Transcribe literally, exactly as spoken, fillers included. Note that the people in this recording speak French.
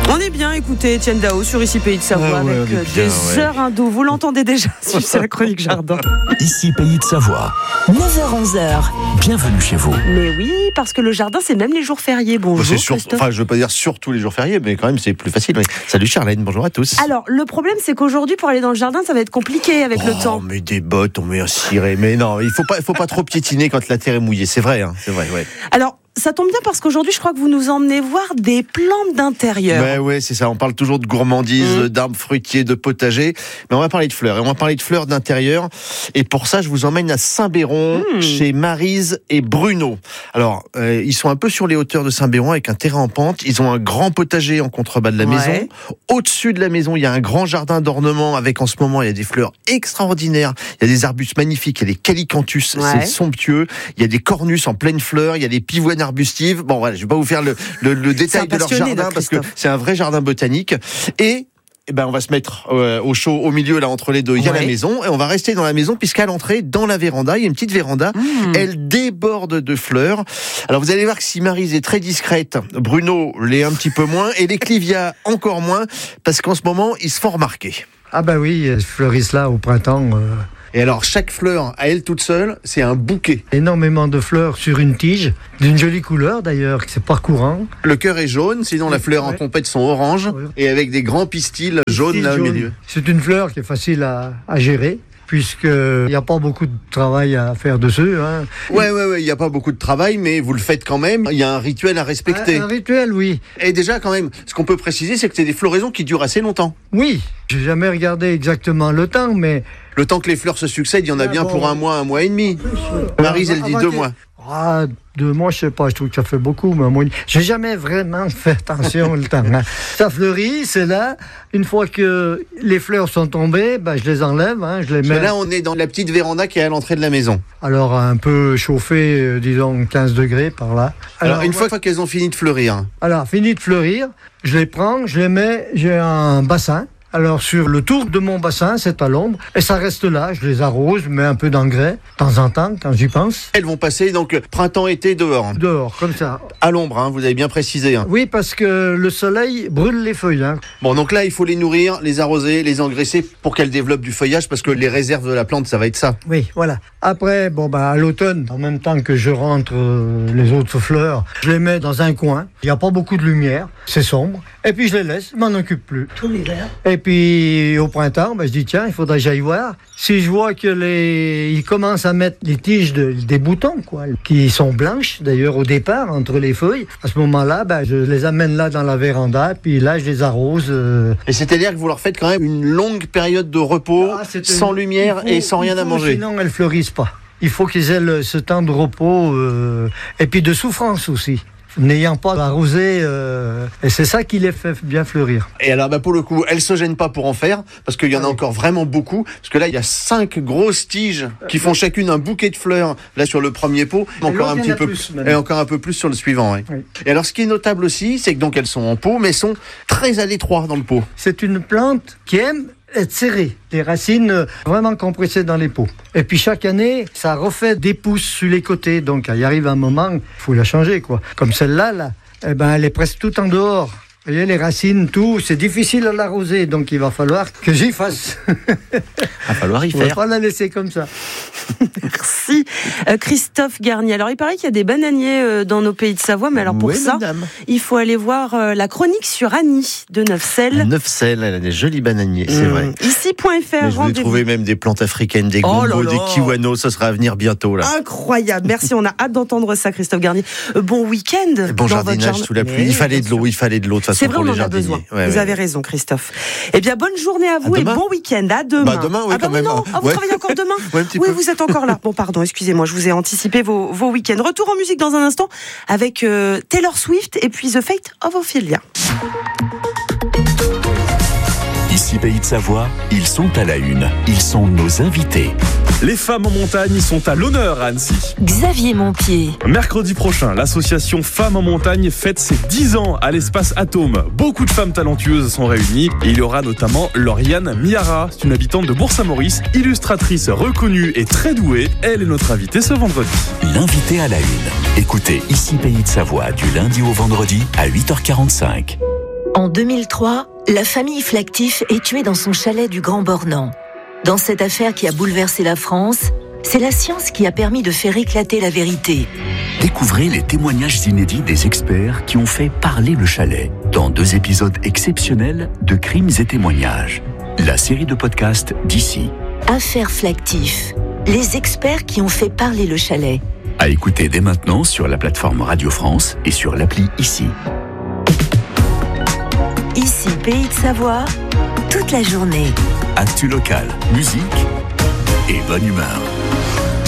On est bien, écoutez, Étienne Dao sur Ici Pays de Savoie ah ouais, avec bien, des ouais. heures hindou. Vous l'entendez déjà, c'est la chronique jardin. Ici Pays de Savoie. neuf heures onze heures. Bienvenue chez vous. Mais oui, parce que le jardin, c'est même les jours fériés. Bonjour, C'est sur, Christophe. enfin, je veux pas dire surtout les jours fériés, mais quand même, c'est plus facile. Oui. Salut Charlène, bonjour à tous. Alors, le problème, c'est qu'aujourd'hui, pour aller dans le jardin, ça va être compliqué avec oh, le temps. On met des bottes, on met un ciré. Mais non, il faut pas, il faut pas trop piétiner quand la terre est mouillée. C'est vrai, hein, c'est vrai, ouais. Alors, ça tombe bien parce qu'aujourd'hui, je crois que vous nous emmenez voir des plantes d'intérieur. Ouais, ouais, c'est ça. On parle toujours de gourmandise, mmh. d'arbres fruitiers, de potagers. Mais on va parler de fleurs. Et on va parler de fleurs d'intérieur. Et pour ça, je vous emmène à Saint-Béron, mmh. chez Maryse et Bruno. Alors, euh, ils sont un peu sur les hauteurs de Saint-Béron avec un terrain en pente. Ils ont un grand potager en contrebas de la ouais. maison. Au-dessus de la maison, il y a un grand jardin d'ornement avec, en ce moment, il y a des fleurs extraordinaires. Il y a des arbustes magnifiques. Il y a des calicanthus, ouais. c'est somptueux. Il y a des cornus en pleine fleur. Il y a des pivoines arbustives. Bon, voilà, je vais pas vous faire le, le, le détail de leur jardin parce que c'est un vrai jardin botanique. Et eh ben, on va se mettre euh, au chaud, au milieu, là, entre les deux. Il y a ouais. la maison, et on va rester dans la maison, puisqu'à l'entrée, dans la véranda, il y a une petite véranda. Mmh. Elle déborde de fleurs. Alors, vous allez voir que si Maryse est très discrète, Bruno l'est un petit peu moins, et les Clivia encore moins, parce qu'en ce moment, ils se font remarquer. Ah ben oui, elles fleurissent là au printemps. Euh... Et alors, chaque fleur, à elle toute seule, c'est un bouquet. Énormément de fleurs sur une tige, d'une jolie couleur d'ailleurs, c'est pas courant. Le cœur est jaune, sinon la fleur ouais. en trompette sont orange, ouais. et avec des grands pistils jaunes là au milieu. C'est une fleur qui est facile à, à gérer, puisqu'il n'y a pas beaucoup de travail à faire dessus. Hein. Ouais, ouais, ouais, il n'y a pas beaucoup de travail, mais vous le faites quand même. Il y a un rituel à respecter. Un, un rituel, oui. Et déjà, quand même, ce qu'on peut préciser, c'est que c'est des floraisons qui durent assez longtemps. Oui, j'ai jamais regardé exactement le temps, mais... Le temps que les fleurs se succèdent, il y en a ah bien bon, pour un mois, un mois et demi. Maryse, elle dit deux mois. Ah, deux mois, je sais pas, je trouve que ça fait beaucoup, mais moi, j'ai jamais vraiment fait attention le temps. Hein. Ça fleurit, c'est là. Une fois que les fleurs sont tombées, ben, je les enlève, hein, je les mets. Là, on est dans la petite véranda qui est à l'entrée de la maison. Alors, un peu chauffé, euh, disons quinze degrés par là. Alors, Alors une ouais. fois qu'elles ont fini de fleurir. Alors, fini de fleurir, je les prends, je les mets, j'ai un bassin. Alors sur le tour de mon bassin, c'est à l'ombre, et ça reste là, je les arrose, je mets un peu d'engrais, de temps en temps, quand j'y pense. Elles vont passer donc printemps-été dehors. Dehors, comme ça. À l'ombre, hein, vous avez bien précisé. Hein. Oui, parce que le soleil brûle les feuilles. Hein. Bon, donc là, il faut les nourrir, les arroser, les engraisser pour qu'elles développent du feuillage, parce que les réserves de la plante, ça va être ça. Oui, voilà. Après, bon bah à l'automne, en même temps que je rentre euh, les autres fleurs, je les mets dans un coin. Il n'y a pas beaucoup de lumière, c'est sombre. Et puis je les laisse, je m'en occupe plus. Tout l'hiver. Et puis au printemps, ben, je dis tiens, il faudrait que j'aille voir. Si je vois que les, ils commencent à mettre les tiges de, des boutons, quoi, qui sont blanches d'ailleurs au départ entre les feuilles. À ce moment-là, ben, je les amène là dans la véranda, puis là je les arrose. Euh... Et c'est-à-dire que vous leur faites quand même une longue période de repos, ah, sans une... lumière faut, et sans rien faut, à manger. Sinon elles fleurissent pas. Il faut qu'ils aient le, ce temps de repos euh, et puis de souffrance aussi. N'ayant pas arrosé, euh, et c'est ça qui les fait bien fleurir. Et alors, bah pour le coup, elles se gênent pas pour en faire, parce qu'il y en a encore vraiment beaucoup, parce que là, il y a cinq grosses tiges qui font chacune un bouquet de fleurs, là sur le premier pot, et encore un petit peu plus, et encore un peu plus sur le suivant. Ouais. Oui. Et alors, ce qui est notable aussi, c'est que donc elles sont en pot, mais sont très à l'étroit dans le pot. C'est une plante qui aime être serrée, les racines vraiment compressées dans les pots. Et puis chaque année, ça refait des pousses sur les côtés, donc il arrive un moment, il faut la changer, quoi. Comme celle-là, là, eh ben, elle est presque toute en dehors. Vous voyez, les racines, tout, c'est difficile à l'arroser, donc il va falloir que j'y fasse. Il va falloir y faire. On va pas la laisser comme ça. Merci. Euh, Christophe Garnier. Alors, il paraît qu'il y a des bananiers euh, dans nos pays de Savoie, mais alors pour oui, ça, madame. il faut aller voir euh, la chronique sur Annie de Neufcelles. Neufcelles, elle a des jolis bananiers, c'est mmh. vrai. Ici point F R. Mais je vais trouver même des plantes africaines, des gombos, oh des kiwanos, ça sera à venir bientôt là. Incroyable. Merci, on a hâte d'entendre ça, Christophe Garnier. Euh, bon week-end. Bon jardinage sous la pluie. Il fallait de l'eau, il fallait de l'eau de toute façon. C'est vrai, pour on les en a besoin. Ouais, vous ouais. avez raison, Christophe. Eh bien, bonne journée à vous à et bon week-end. À demain. Bah, demain, oui, ah, bah, quand même. Non, ah, vous ouais. travaillez encore demain ouais, un petit Oui, peu. vous êtes encore là. Bon, pardon, excusez-moi, je vous ai anticipé vos, vos week-ends. Retour en musique dans un instant avec euh, Taylor Swift et puis The Fate of Ophelia. Ici Pays de Savoie, ils sont à la une. Ils sont nos invités. Les femmes en montagne sont à l'honneur à Annecy. Xavier Montpied. Mercredi prochain, l'association Femmes en montagne fête ses dix ans à l'espace Atome. Beaucoup de femmes talentueuses sont réunies et il y aura notamment Lauriane Miara. C'est une habitante de Bourg-Saint-Maurice, illustratrice reconnue et très douée. Elle est notre invitée ce vendredi. L'invité à la une. Écoutez Ici Pays de Savoie du lundi au vendredi à huit heures quarante-cinq. En deux mille trois, la famille Flactif est tuée dans son chalet du Grand Bornand. Dans cette affaire qui a bouleversé la France, c'est la science qui a permis de faire éclater la vérité. Découvrez les témoignages inédits des experts qui ont fait parler le chalet dans deux épisodes exceptionnels de Crimes et témoignages. La série de podcasts d'ici. Affaire Flactif, les experts qui ont fait parler le chalet. À écouter dès maintenant sur la plateforme Radio France et sur l'appli Ici. Ici, Pays de Savoie, toute la journée. Actu local, musique et bonne humeur.